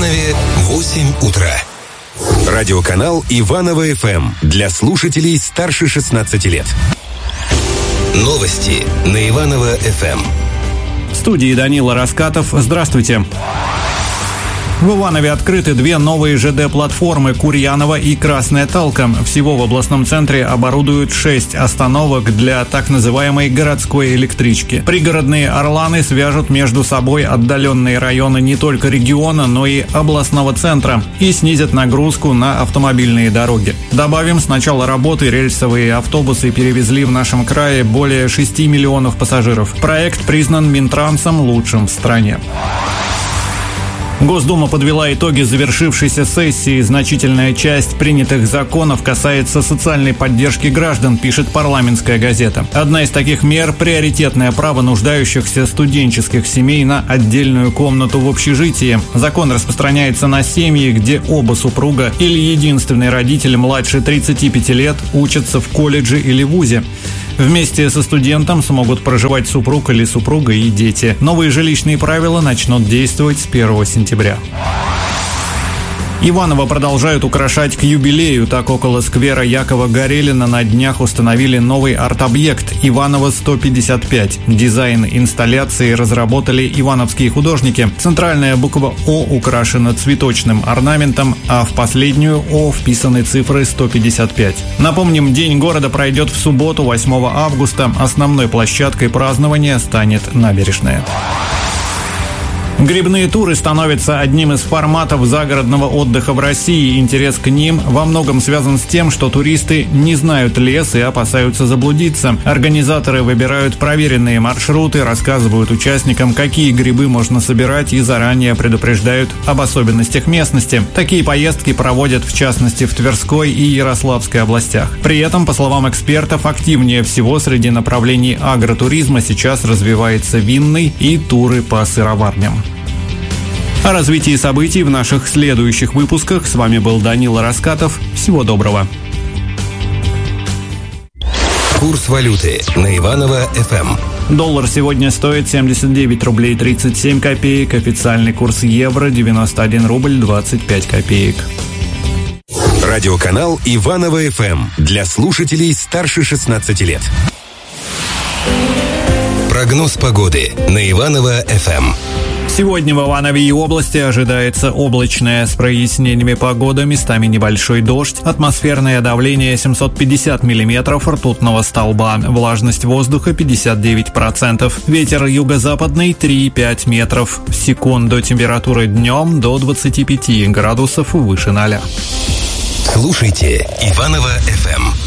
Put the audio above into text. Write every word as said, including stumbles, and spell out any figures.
Иванове восемь утра. Радиоканал Иваново эф эм для слушателей старше шестнадцати лет. Новости на Иваново эф эм. В студии Данила Раскатов. Здравствуйте. В Иванове открыты две новые ЖД-платформы «Курьяново» и «Красная Талка». Всего в областном центре оборудуют шесть остановок для так называемой городской электрички. Пригородные «Орланы» свяжут между собой отдаленные районы не только региона, но и областного центра и снизят нагрузку на автомобильные дороги. Добавим, с начала работы рельсовые автобусы перевезли в нашем крае более шести миллионов пассажиров. Проект признан Минтрансом лучшим в стране. Госдума подвела итоги завершившейся сессии. Значительная часть принятых законов касается социальной поддержки граждан, пишет «Парламентская газета». Одна из таких мер – приоритетное право нуждающихся студенческих семей на отдельную комнату в общежитии. Закон распространяется на семьи, где оба супруга или единственный родитель младше тридцати пяти лет учатся в колледже или вузе. Вместе со студентом смогут проживать супруг или супруга и дети. Новые жилищные правила начнут действовать с первого сентября. Иваново продолжают украшать к юбилею. Так, около сквера Якова Горелина на днях установили новый арт-объект «Иваново сто пятьдесят пять». Дизайн инсталляции разработали ивановские художники. Центральная буква «О» украшена цветочным орнаментом, а в последнюю «О» вписаны цифры сто пятьдесят пять. Напомним, День города пройдет в субботу, восьмого августа. Основной площадкой празднования станет набережная. Грибные туры становятся одним из форматов загородного отдыха в России. Интерес к ним во многом связан с тем, что туристы не знают лес и опасаются заблудиться. Организаторы выбирают проверенные маршруты, рассказывают участникам, какие грибы можно собирать, и заранее предупреждают об особенностях местности. Такие поездки проводят в частности в Тверской и Ярославской областях. При этом, по словам экспертов, активнее всего среди направлений агротуризма сейчас развивается винный и туры по сыроварням. О развитии событий в наших следующих выпусках. С вами был Данила Раскатов. Всего доброго. Курс валюты на Иваново эф эм. Доллар сегодня стоит семьдесят девять рублей тридцать семь копеек. Официальный курс евро девяносто один рубль двадцать пять копеек. Радиоканал Иваново эф эм для слушателей старше шестнадцати лет. Прогноз погоды на Иваново эф эм. Сегодня в Иванове и области ожидается облачная с прояснениями погода, местами небольшой дождь, атмосферное давление семьсот пятьдесят миллиметров ртутного столба, влажность воздуха пятьдесят девять процентов, ветер юго-западный три и пять метров в секунду, температура днем до двадцати пяти градусов выше ноля. Слушайте Иваново эф эм.